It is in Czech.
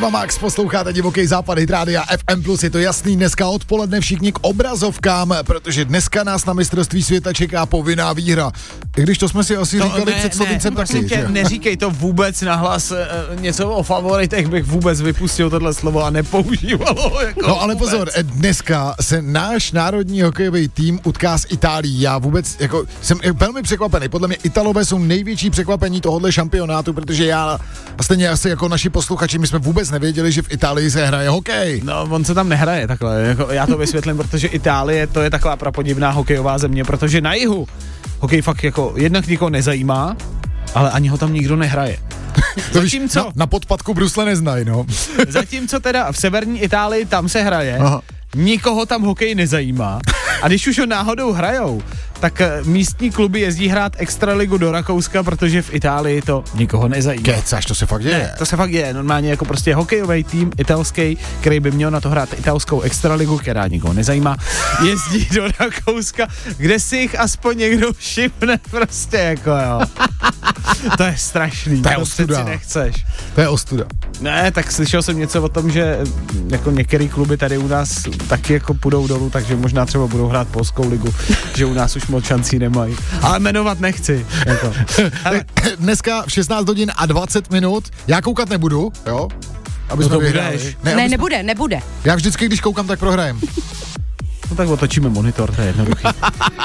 Iva Max, posloucháte Divoký západ, Hit Rádia FM+, je to jasný, dneska odpoledne všichni k obrazovkám, protože dneska nás na mistrovství světa čeká povinná výhra. I když to jsme si asi říkali před slovícem taky. Neříkej to vůbec nahlas, něco o favoritech bych vůbec vypustil tohle slovo a nepoužívalo. Jako no ale vůbec. pozor, dneska se náš národní hokejový tým utká s Itálií. Já vůbec jako jsem velmi překvapený. Podle mě Italové jsou největší překvapení tohohle šampionátu, protože já a stejně asi jako naši posluchači, my jsme vůbec nevěděli, že v Itálii se hraje hokej. No, on se tam nehraje takhle, jako, já to vysvětlím, protože Itálie to je taková prapodivná hokejová země, protože na jihu hokej fakt jako jednak nikoho nezajímá, ale ani ho tam nikdo nehraje. Zatímco na podpadku brusle neznají, no. Zatímco teda v severní Itálii tam se hraje, nikoho tam hokej nezajímá a když už ho náhodou hrajou, tak místní kluby jezdí hrát extraligu do Rakouska, protože v Itálii to nikoho nezajímá. Kecaš, to se fakt děje. Ne, to se fakt děje, normálně jako prostě hokejový tým italský, který by měl na to hrát italskou extraligu, která nikoho nezajímá, jezdí do Rakouska, kde si jich aspoň někdo všimne prostě jako jo. To je strašný, to je ostuda. Si nechceš. To je ostuda. Ne, tak slyšel jsem něco o tom, že jako některé kluby tady u nás taky jako půjdou dolů, takže možná třeba budou hrát polskou ligu, že u nás už moc šancí nemají. Ale jmenovat nechci. Jako. Dneska v 16 hodin a 20 minut, já koukat nebudu, jo? Aby jsme vyhráli. Ne, nebude. Já vždycky, když koukám, tak prohrajem. No tak otočíme monitor, to je jednoduchý.